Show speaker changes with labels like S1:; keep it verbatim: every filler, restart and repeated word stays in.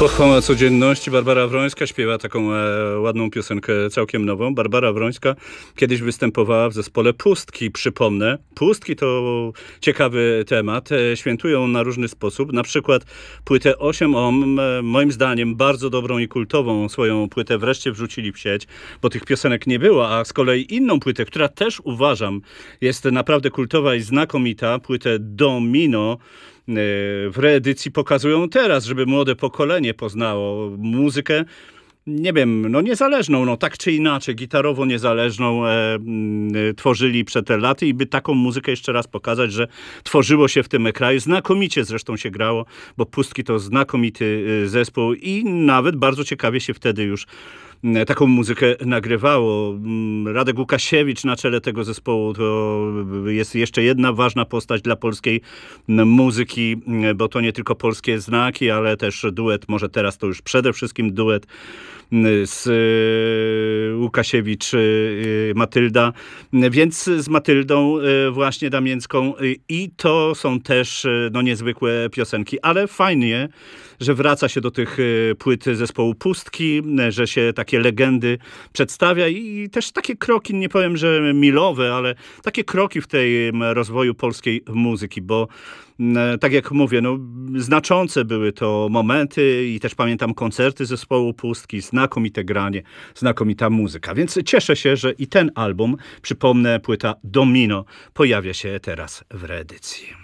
S1: Pochwała codzienności. Barbara Wrońska śpiewa taką e, ładną piosenkę, całkiem nową. Barbara Wrońska kiedyś występowała w zespole Pustki, przypomnę. Pustki to ciekawy temat. E, świętują na różny sposób. Na przykład płytę osiem Ohm, e, moim zdaniem bardzo dobrą i kultową swoją płytę wreszcie wrzucili w sieć, bo tych piosenek nie było, a z kolei inną płytę, która też uważam jest naprawdę kultowa i znakomita, płytę Domino, w reedycji pokazują teraz, żeby młode pokolenie poznało muzykę, nie wiem, no niezależną, no tak czy inaczej, gitarowo niezależną e, e, tworzyli przed te laty i by taką muzykę jeszcze raz pokazać, że tworzyło się w tym kraju. Znakomicie zresztą się grało, bo Pustki to znakomity zespół i nawet bardzo ciekawie się wtedy już taką muzykę nagrywało. Radek Łukasiewicz na czele tego zespołu to jest jeszcze jedna ważna postać dla polskiej muzyki, bo to nie tylko polskie znaki, ale też duet, może teraz to już przede wszystkim duet z Łukasiewicz Matylda, więc z Matyldą właśnie Damięcką i to są też no, niezwykłe piosenki, ale fajnie, że wraca się do tych płyt zespołu Pustki, że się takie legendy przedstawia i też takie kroki, nie powiem, że milowe, ale takie kroki w tej rozwoju polskiej muzyki, bo tak jak mówię, no, znaczące były to momenty i też pamiętam koncerty zespołu Pustki, znakomite granie, znakomita muzyka. Więc cieszę się, że i ten album, przypomnę, płyta Domino, pojawia się teraz w reedycji.